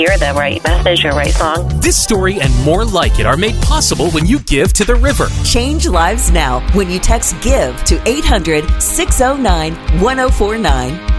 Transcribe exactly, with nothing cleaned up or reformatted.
hear the right message or right song. This story and more like it are made possible when you give to the river. Change lives now when you text GIVE to eight hundred, six oh nine, one oh four nine.